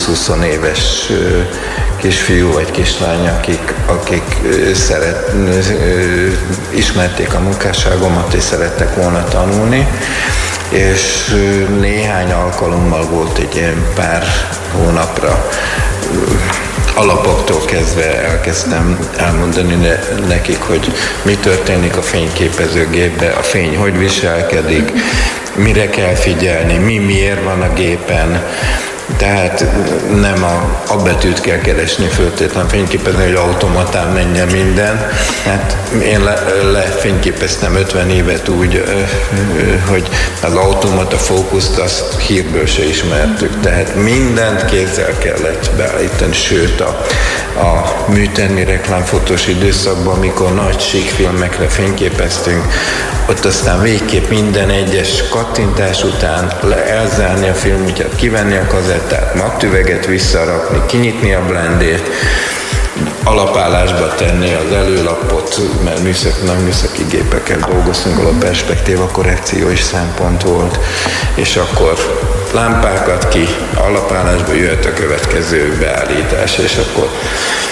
20-20 éves kisfiú vagy kislány, akik ismerték a munkásságomat és szerettek volna tanulni, és néhány alkalommal volt egy ilyen pár hónapra alapoktól kezdve elkezdtem elmondani nekik, hogy mi történik a fényképezőgépben, a fény hogy viselkedik, mire kell figyelni, miért van a gépen. Tehát nem a betűt kell keresni föltétlenül fényképezni, hogy automatán menjen minden. Hát én lefényképeztem 50 évet úgy, hogy az automata fókuszt azt hírből se ismertük. Tehát mindent kézzel kellett beállítani, sőt a műtermi reklámfotós időszakban, amikor nagy síkfilmekre fényképeztünk, ott aztán végképp minden egyes kattintás után elzárni a filmütyet, kivenni a kazettát, mattüveget visszarakni, kinyitni a blendét, alapállásba tenni az előlapot, mert nagy műszaki gépekkel dolgoztunk, ahol a perspektíva korrekció is szempont volt, és akkor lámpákat ki, alapállásba jöhet a következő beállítás, és akkor